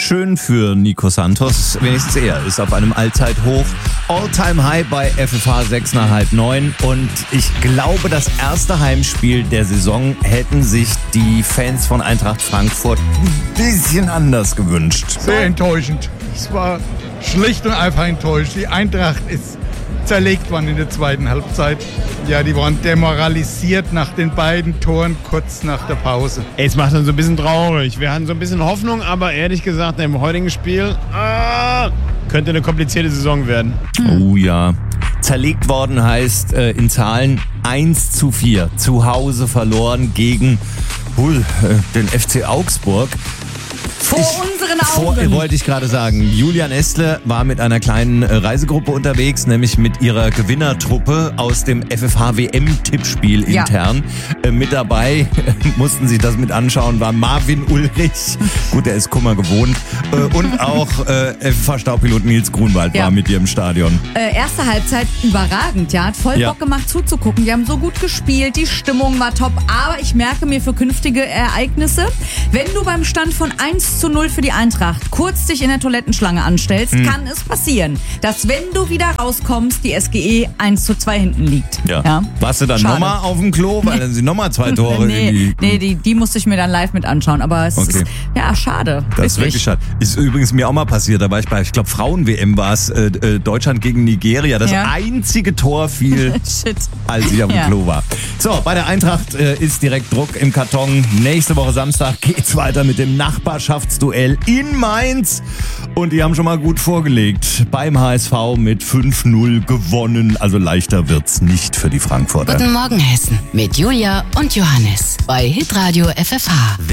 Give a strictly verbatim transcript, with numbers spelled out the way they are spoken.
schön für Nico Santos. Wenigstens er ist auf einem Allzeithoch. All-Time-High bei F F H sechs nach halb neun. Und ich glaube, das erste Heimspiel der Saison hätten sich die Fans von Eintracht Frankfurt ein bisschen anders gewünscht. Sehr enttäuschend. Es war schlicht und einfach enttäuscht. Die Eintracht ist zerlegt worden in der zweiten Halbzeit. Ja, die waren demoralisiert nach den beiden Toren kurz nach der Pause. Es macht uns so ein bisschen traurig. Wir hatten so ein bisschen Hoffnung, aber ehrlich gesagt, im heutigen Spiel ah, könnte eine komplizierte Saison werden. Oh ja. Zerlegt worden heißt äh, in Zahlen eins zu vier. Zu Hause verloren gegen uh, den F C Augsburg. Vor ich, unseren vor, Augen. Wollte ich gerade sagen. Julian Estle war mit einer kleinen äh, Reisegruppe unterwegs, nämlich mit ihrer Gewinnertruppe aus dem F F H W M-Tippspiel Ja. intern. Äh, mit dabei, mussten sich das mit anschauen, war Marvin Ulrich. Gut, der ist Kummer gewohnt. Äh, und auch äh, F F H-Staubpilot Nils Grunwald Ja. war mit dir im Stadion. Äh, erste Halbzeit überragend, ja. Hat voll Ja. Bock gemacht zuzugucken. Die haben so gut gespielt, die Stimmung war top. Aber ich merke mir für künftige Ereignisse, wenn du beim Stand von eins zu null für die Eintracht kurz dich in der Toilettenschlange anstellst, Hm. kann es passieren, dass wenn du wieder rauskommst, die S G E eins zu zwei hinten liegt. Ja. Warst du dann Schade. nochmal auf dem Klo, weil dann sind nochmal zwei Tore nee, in die... nee die, die musste ich mir dann live mit anschauen. Aber es Okay. ist, ja, schade. Das ist wirklich schade. Ist übrigens mir auch mal passiert. Da war ich bei, ich glaube, Frauen-W M war es, äh, äh, Deutschland gegen Nigeria. Das Ja. einzige Tor fiel, Shit. als ich auf dem Ja. Klo war. So, bei der Eintracht äh, ist direkt Druck im Karton. Nächste Woche Samstag geht's weiter mit dem Nachbarschaftsduell in Mainz. Und die haben schon mal gut vorgelegt. Beim H S V mit fünf null gewonnen. Also leichter wird's nicht für die Frankfurter. Guten Morgen Hessen mit Julia und Johannes bei Hitradio F F H.